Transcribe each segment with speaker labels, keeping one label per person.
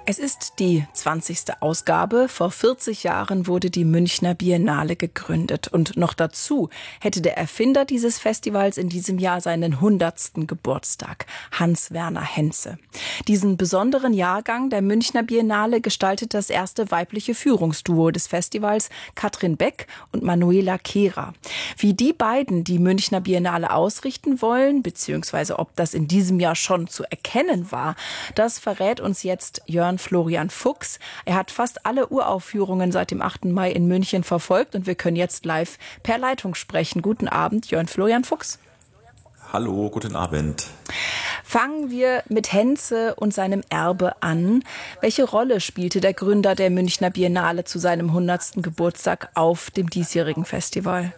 Speaker 1: Es ist die 20. Ausgabe. Vor 40 Jahren wurde die Münchner Biennale gegründet. Und noch dazu hätte der Erfinder dieses Festivals in diesem Jahr seinen 100. Geburtstag, Hans-Werner Henze. Diesen besonderen Jahrgang der Münchner Biennale gestaltet das erste weibliche Führungsduo des Festivals, Katrin Beck und Manuela Kehrer. Wie die beiden die Münchner Biennale ausrichten wollen, beziehungsweise ob das in diesem Jahr schon zu erkennen war, das verrät uns jetzt Jörn Florian Fuchs. Er hat fast alle Uraufführungen seit dem 8. Mai in München verfolgt und wir können jetzt live per Leitung sprechen. Guten Abend, Jörn Florian Fuchs.
Speaker 2: Hallo, guten Abend.
Speaker 1: Fangen wir mit Henze und seinem Erbe an. Welche Rolle spielte der Gründer der Münchner Biennale zu seinem 100. Geburtstag auf dem diesjährigen Festival?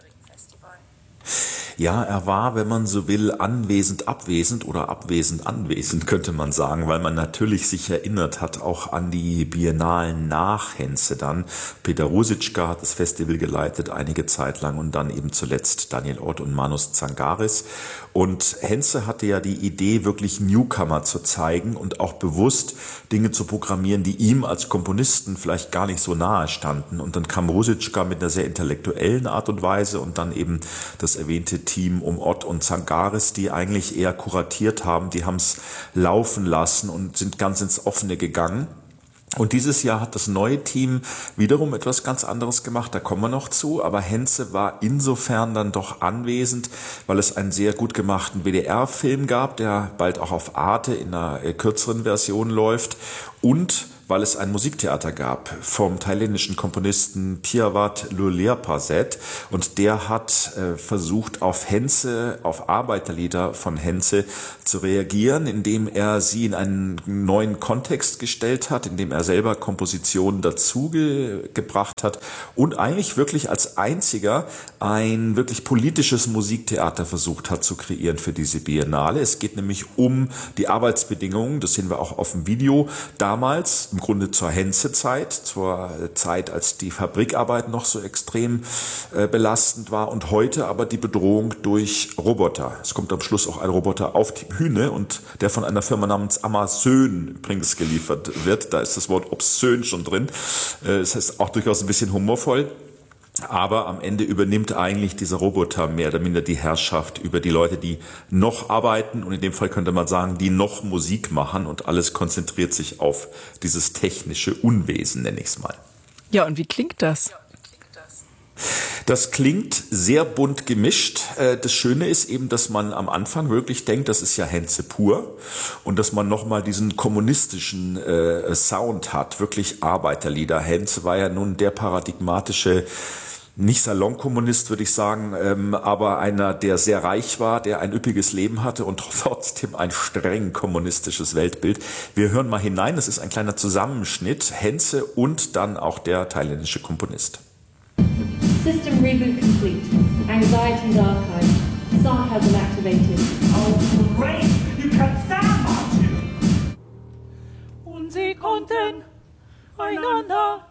Speaker 2: Ja, er war, wenn man so will, anwesend abwesend oder abwesend anwesend, könnte man sagen, weil man natürlich sich erinnert hat auch an die Biennalen nach Henze dann. Peter Ruzicka hat das Festival geleitet einige Zeit lang und dann eben zuletzt Daniel Ott und Manus Tsangaris. Und Henze hatte ja die Idee, wirklich Newcomer zu zeigen und auch bewusst Dinge zu programmieren, die ihm als Komponisten vielleicht gar nicht so nahe standen. Und dann kam Ruzicka mit einer sehr intellektuellen Art und Weise und dann eben das erwähnte Team um Ott und Tsangaris, die eigentlich eher kuratiert haben, die haben es laufen lassen und sind ganz ins Offene gegangen. Und dieses Jahr hat das neue Team wiederum etwas ganz anderes gemacht, da kommen wir noch zu, aber Henze war insofern dann doch anwesend, weil es einen sehr gut gemachten WDR-Film gab, der bald auch auf Arte in einer kürzeren Version läuft und weil es ein Musiktheater gab vom thailändischen Komponisten Piawat Luleerpaset und der hat versucht auf Henze, auf Arbeiterlieder von Henze zu reagieren, indem er sie in einen neuen Kontext gestellt hat, indem er selber Kompositionen dazu gebracht hat und eigentlich wirklich als einziger ein wirklich politisches Musiktheater versucht hat zu kreieren für diese Biennale. Es geht nämlich um die Arbeitsbedingungen, das sehen wir auch auf dem Video, damals im Grunde zur Henze-Zeit, zur Zeit, als die Fabrikarbeit noch so extrem belastend war und heute aber die Bedrohung durch Roboter. Es kommt am Schluss auch ein Roboter auf die Bühne und der von einer Firma namens Amazon übrigens geliefert wird. Da ist das Wort obszön schon drin. Das heißt auch durchaus ein bisschen humorvoll. Aber am Ende übernimmt eigentlich dieser Roboter mehr oder minder die Herrschaft über die Leute, die noch arbeiten und in dem Fall könnte man sagen, die noch Musik machen und alles konzentriert sich auf dieses technische Unwesen, nenne ich es mal.
Speaker 1: Ja, und wie klingt das?
Speaker 2: Das klingt sehr bunt gemischt. Das Schöne ist eben, dass man am Anfang wirklich denkt, das ist ja Henze pur und dass man nochmal diesen kommunistischen Sound hat, wirklich Arbeiterlieder. Henze war ja nun der paradigmatische, nicht Salonkommunist, würde ich sagen, aber einer, der sehr reich war, der ein üppiges Leben hatte und trotzdem ein streng kommunistisches Weltbild. Wir hören mal hinein, das ist ein kleiner Zusammenschnitt, Henze und dann auch der thailändische Komponist.
Speaker 3: System reboot complete. Anxieties archived. Sarcasm activated.
Speaker 4: Oh, great! You can sound, aren't you?
Speaker 5: Und sie konnten einander